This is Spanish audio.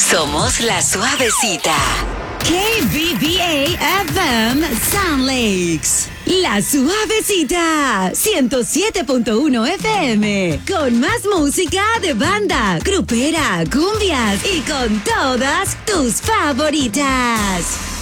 Somos la suavecita. KBBA FM Sound Lakes. La suavecita. 107.1 FM. Con más música de banda, grupera, cumbias y con todas tus favoritas.